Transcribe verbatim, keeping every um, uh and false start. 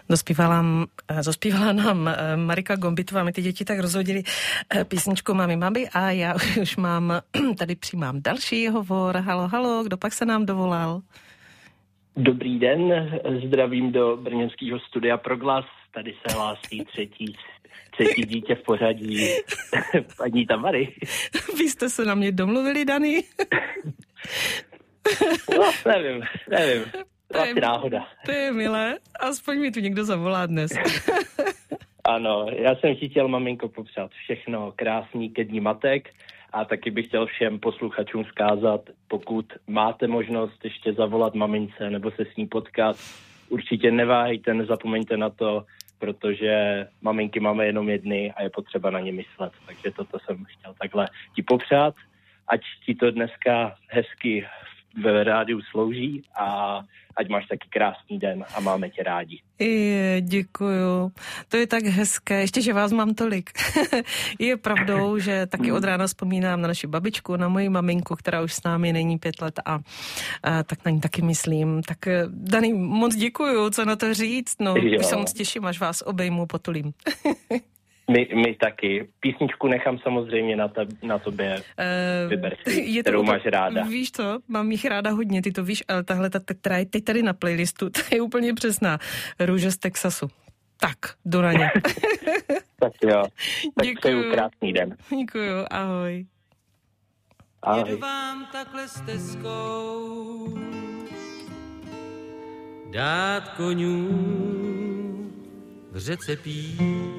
Dospívala, zaspívala nám Marika Gombitová, my ty děti tak rozhodili písničku Mami, mami a já už mám, tady přijímám další hovor. Halo, halo, kdo pak se nám dovolal? Dobrý den, zdravím do brněnského studia Proglas, tady se hlásí třetí, třetí dítě v pořadí, paní Tamary. Vy jste se na mě domluvili, Dani? No, nevím, nevím. To je asi náhoda. To je milé, aspoň mi tu někdo zavolá dnes. Ano, já jsem ti chtěl, maminko, popřát všechno krásný ke dní matek a taky bych chtěl všem posluchačům vzkázat, pokud máte možnost ještě zavolat mamince nebo se s ní potkat, určitě neváhejte, nezapomeňte na to, protože maminky máme jenom jedny a je potřeba na ně myslet. Takže toto jsem chtěl takhle ti popřát, ať ti to dneska hezky ve rádiu slouží a ať máš taky krásný den a máme tě rádi. Je, děkuju. To je tak hezké, ještě, že vás mám tolik. Je pravdou, že taky od rána vzpomínám na naši babičku, na moji maminku, která už s námi není pět let a, a tak na ní taky myslím. Tak Dani, moc děkuju, co na to říct, no, jo. Už se moc těším, až vás obejmu, potulím. My, my taky. Písničku nechám samozřejmě na, ta, na tobě. Uh, Vyber si, kterou máš ráda. Víš co, mám jich ráda hodně, ty to víš, ale tahle, ta, která je teď tady na playlistu, to je úplně přesná. Růže z Texasu. Tak, jdu na ně. Tak jo. Tak děkuju. přeju krásný den. Děkuju, ahoj. Ahoj. Jedu vám takhle stezkou dát konňů v řece pít.